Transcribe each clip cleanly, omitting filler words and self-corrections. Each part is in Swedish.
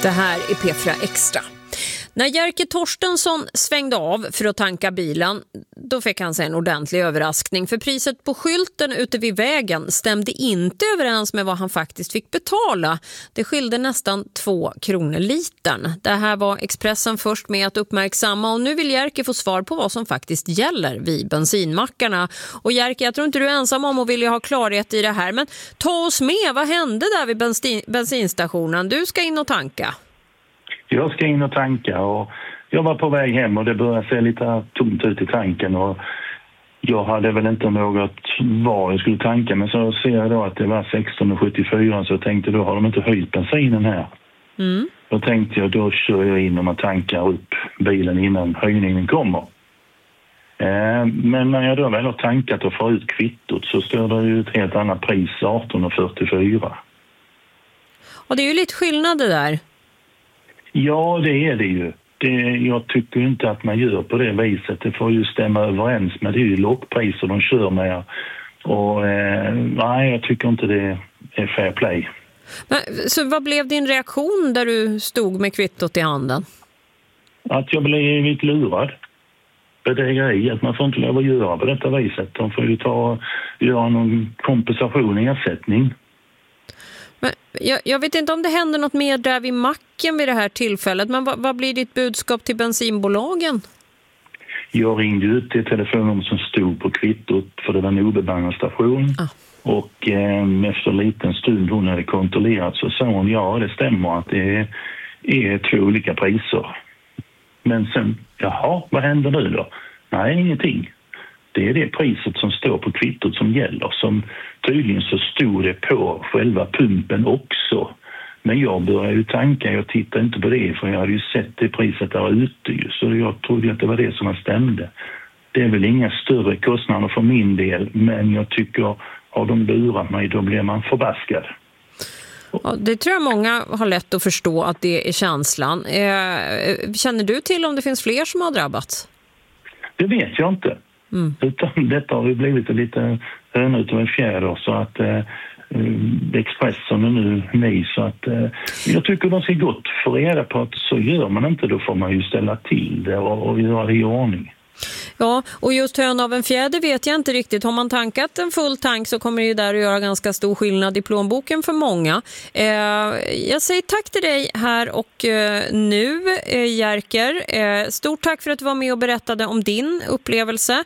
Det här är P4 Extra. När Jerker Torstensson svängde av för att tanka bilen, då fick han sig en ordentlig överraskning. För priset på skylten ute vid vägen stämde inte överens med vad han faktiskt fick betala. Det skilde nästan 2 kronor litern. Det här var Expressen först med att uppmärksamma, och nu vill Jerker få svar på vad som faktiskt gäller vid bensinmackarna. Och Jerker, jag tror inte du är ensam om att vilja ha klarhet i det här, men ta oss med. Vad hände där vid bensinstationen? Du ska in och tanka. Jag ska in och tanka, och jag var på väg hem och det började se lite tomt ut i tanken, och jag hade väl inte något var jag skulle tanka, men så ser jag då att det var 16,74, så jag tänkte då har de inte höjt bensinen här. Då tänkte jag, då kör jag in och man tankar upp bilen innan höjningen kommer. Men när jag då väl har tankat och får ut kvittot så står det ju ett helt annat pris, 18,44. Och det är ju lite skillnad det där. Ja, det är det ju. Jag tycker inte att man gör på det viset. Det får ju stämma överens med det är ju lockpriser de kör med. Och nej, jag tycker inte det är fair play. Men, så vad blev din reaktion där du stod med kvittot i handen? Att jag blev lite lurad. Bedrägeri, att man får inte lov att göra på detta viset. De får ju göra någon kompensation i ersättning. Men jag vet inte om det händer något mer där vid macken vid det här tillfället, men vad blir ditt budskap till bensinbolagen? Jag ringde ut till telefonnummer som stod på kvittot, för det var en obemannad station. Och efter en liten stund hon hade kontrollerat så sa hon, ja det stämmer att det är 2 olika priser. Men sen, jaha, vad händer nu då? Nej, ingenting. Det är det priset som står på kvittot som gäller. Som tydligen så stod det på själva pumpen också. Men jag började ju tanka, jag tittade inte på det för jag hade ju sett det priset där ute. Så jag trodde att det var det som stämde. Det är väl inga större kostnader för min del, men jag tycker har de lurat mig då blir man förbaskad. Ja, det tror jag många har lätt att förstå att det är känslan. Känner du till om det finns fler som har drabbats? Det vet jag inte. Utan detta har ju blivit lite höna utav en fjäder, så att Expressen är nu ny, så att jag tycker de ser gott för reda på att så gör man inte, då får man ju ställa till det och göra det i ordning. Ja, och just hön av en fjäder vet jag inte riktigt. Har man tankat en full tank så kommer det ju där att göra ganska stor skillnad i plånboken för många. Jag säger tack till dig här och nu, Jerker. Stort tack för att du var med och berättade om din upplevelse.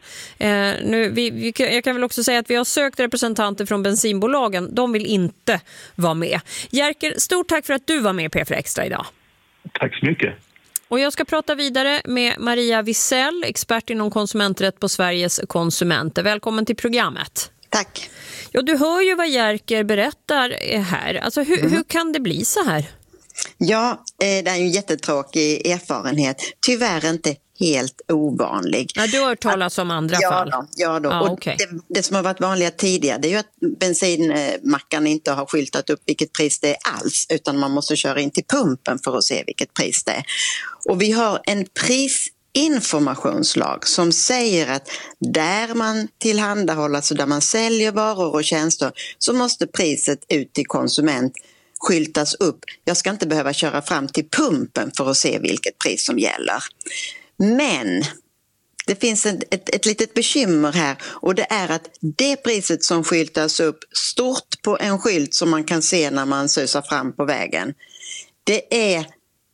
Jag kan väl också säga att vi har sökt representanter från bensinbolagen. De vill inte vara med. Jerker, stort tack för att du var med i P4 Extra idag. Tack så mycket. Och jag ska prata vidare med Maria Wisell, expert inom konsumenträtt på Sveriges konsumenter. Välkommen till programmet. Tack. Ja, du hör ju vad Jerker berättar här. Alltså, hur kan det bli så här? Ja, det är ju en jättetråkig erfarenhet. Tyvärr inte helt ovanlig. Ja, du har hört talas om andra fall. Ja då. Och okay. det som har varit vanliga tidigare, det är ju att bensinmackarna inte har skyltat upp vilket pris det är alls, utan man måste köra in till pumpen för att se vilket pris det är. Och vi har en prisinformationslag som säger att där man tillhandahåller, alltså där man säljer varor och tjänster, så måste priset ut till konsument skyltas upp. Jag ska inte behöva köra fram till pumpen för att se vilket pris som gäller. Men det finns ett litet bekymmer här, och det är att det priset som skyltas upp stort på en skylt som man kan se när man susar fram på vägen, det är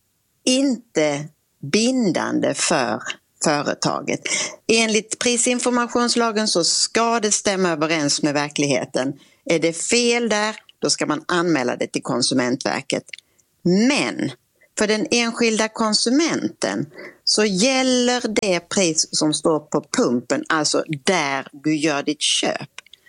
inte bindande för företaget. Enligt prisinformationslagen så ska det stämma överens med verkligheten. Är det fel där, då ska man anmäla det till Konsumentverket. Men för den enskilda konsumenten så gäller det pris som står på pumpen, alltså där du gör ditt köp.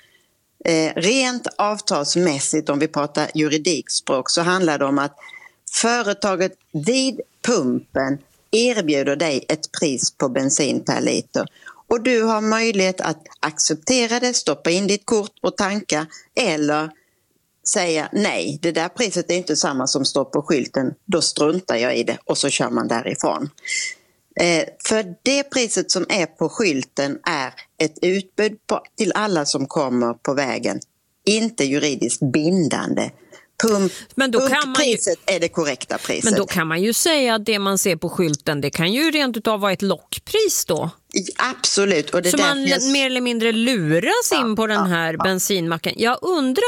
Rent avtalsmässigt, om vi pratar juridikspråk, så handlar det om att företaget vid pumpen erbjuder dig ett pris på bensin per liter. Och du har möjlighet att acceptera det, stoppa in ditt kort och tanka, eller säga nej, det där priset är inte samma som står på skylten, då struntar jag i det, och så kör man därifrån. För det priset som är på skylten är ett utbud till alla som kommer på vägen, inte juridiskt bindande. Pumppriset är det korrekta priset. Men då kan man ju säga att det man ser på skylten, det kan ju rent utav vara ett lockpris då. Absolut. Och det så man mer eller mindre luras in på den här bensinmacken. Jag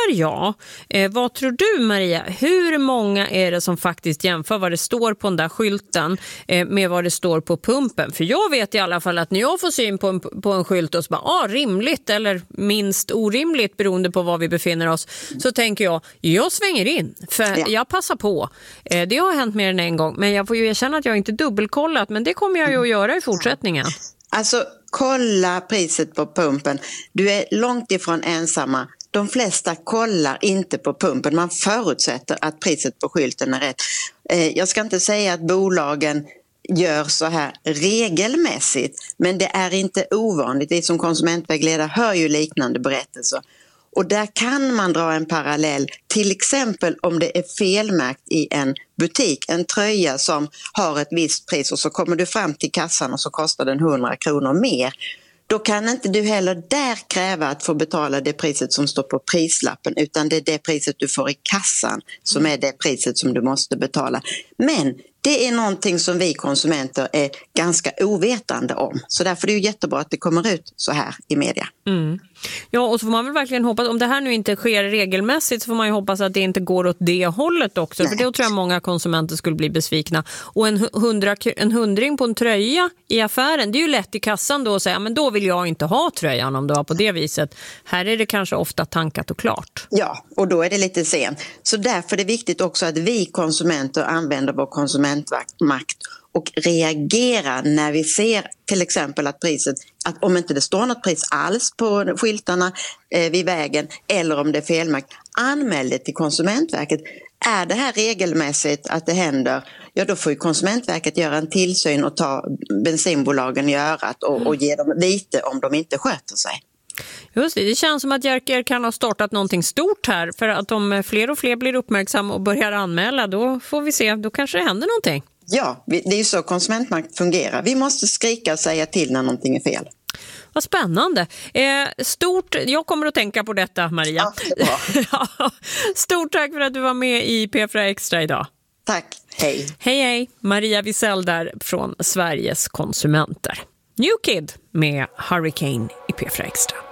undrar vad tror du Maria, hur många är det som faktiskt jämför vad det står på den där skylten med vad det står på pumpen? För jag vet i alla fall att när jag får syn på en skylt och så bara, rimligt eller minst orimligt beroende på var vi befinner oss, så tänker jag svänger in, för jag passar på. Det har hänt mer än en gång, men jag får ju erkänna att jag inte dubbelkollat, men det kommer jag ju att göra i fortsättningen. Alltså, kolla priset på pumpen. Du är långt ifrån ensamma. De flesta kollar inte på pumpen. Man förutsätter att priset på skylten är rätt. Jag ska inte säga att bolagen gör så här regelmässigt, men det är inte ovanligt. Vi som konsumentvägledare hör ju liknande berättelser. Och där kan man dra en parallell, till exempel om det är felmärkt i en butik, en tröja som har ett visst pris och så kommer du fram till kassan och så kostar den 100 kronor mer. Då kan inte du heller där kräva att få betala det priset som står på prislappen, utan det är det priset du får i kassan som är det priset som du måste betala. Men det är någonting som vi konsumenter är ganska ovetande om. Så därför är det ju jättebra att det kommer ut så här i media. Mm. Ja, och så får man väl verkligen hoppas, om det här nu inte sker regelmässigt, så får man ju hoppas att det inte går åt det hållet också. Nej. För då tror jag många konsumenter skulle bli besvikna. Och en hundring på en tröja i affären, det är ju lätt i kassan då att säga, men då vill jag inte ha tröjan om det var på det viset. Här är det kanske ofta tankat och klart. Ja, och då är det lite sent. Så därför är det viktigt också att vi konsumenter använder vår konsumentmakt och reagera när vi ser till exempel att priset, att om inte det står något pris alls på skyltarna vid vägen eller om det är felmärkt, anmäl det till Konsumentverket. Är det här regelmässigt att det händer, ja då får ju Konsumentverket göra en tillsyn och ta bensinbolagen i örat och ge dem vite om de inte sköter sig. Just det känns som att Jerker kan ha startat någonting stort här, för att om fler och fler blir uppmärksamma och börjar anmäla, då får vi se, då kanske det händer någonting. Ja, det är ju så konsumentmakt fungerar. Vi måste skrika och säga till när någonting är fel. Vad spännande. Stort, jag kommer att tänka på detta, Maria. Ja, stort tack för att du var med i P4 Extra idag. Tack, hej. Hej. Maria Wisell där från Sveriges konsumenter. New Kid med Hurricane i P4 Extra.